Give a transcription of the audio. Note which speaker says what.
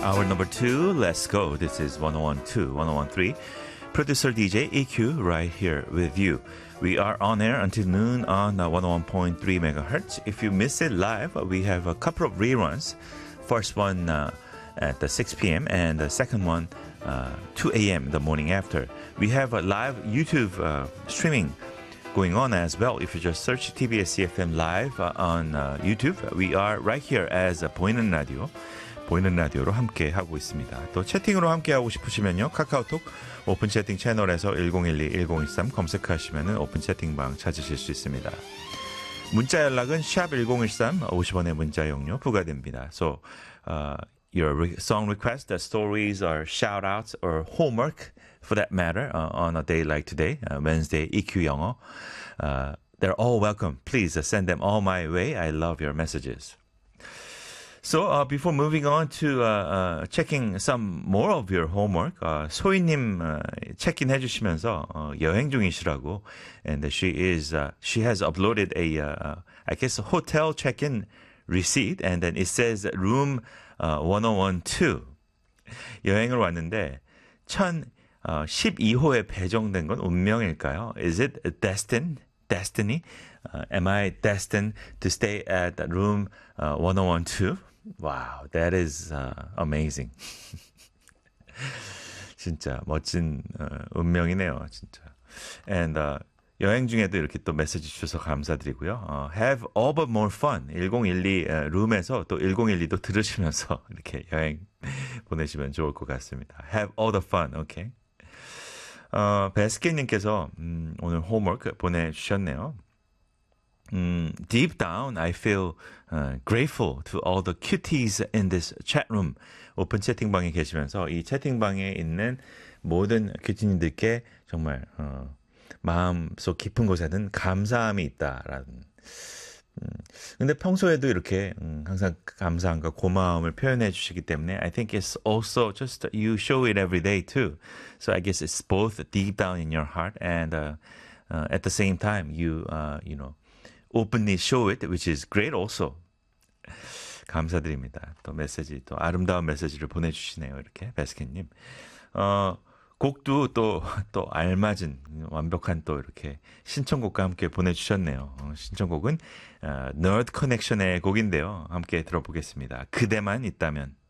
Speaker 1: Hour number 2, let's go. This is 1012, 1013. Producer DJ EQ right here with you. We are on air until noon on 101.3 megahertz. If you miss it live, we have a couple of reruns. First one at 6 p.m. and the second one 2 a.m. the morning after. We have a live YouTube streaming going on as well. If you just search TBS EFM live on YouTube, we are right here as 보이는 라디오. 보이는 라디오로 함께 하고 있습니다. 또 채팅으로 함께 하고 싶으시면요. 카카오톡 오픈 채팅 채널에서 1012-1013 검색하시면 오픈 채팅방 찾으실 수 있습니다. 문자 연락은 샵 1013 50원의 문자 용료 부과됩니다. So your song request, the stories or shout outs or homework for that matter on a day like today, Wednesday EQ 영어, they're all welcome. Please send them all my way. I love your messages. So before moving on to checking some more of your homework, 소희님 check-in 해주시면서 여행 중이시라고, and she has uploaded I guess a hotel check-in receipt, and then it says room 1012. 여행을 왔는데 1012호에 배정된 건 운명일까요? Is it destiny? Am I destined to stay at room 1012? Wow, that is amazing. 진짜 멋진 운명이네요, 진짜. And 여행 중에도 이렇게 또 메시지 주셔서 감사드리고요. Have all but more fun. 1012 룸에서 또 1012도 들으시면서 이렇게 여행 보내시면 좋을 것 같습니다. Have all the fun, okay? 베스케님께서 오늘 홈워크 보내주셨네요. Deep down, I feel grateful to all the cuties in this chat room. 오픈 채팅방에 계시면서 이 채팅방에 있는 모든 큐티님들께 정말 마음속 깊은 곳에는 감사함이 있다라는. 근데 평소에도 이렇게 항상 감사함과 고마움을 표현해 주시기 때문에 I think it's also just you show it every day too. So I guess it's both deep down in your heart and at the same time you openly show it, which is great also. 감사드립니다. 또 메시지, 또 아름다운 메시지를 보내주시네요. 이렇게 베스킨님. 곡도 또 알맞은 완벽한 또 이렇게 신청곡과 함께 보내주셨네요. 신청곡은 Nerd Connection의 곡인데요. 함께 들어보겠습니다. 그대만 있다면.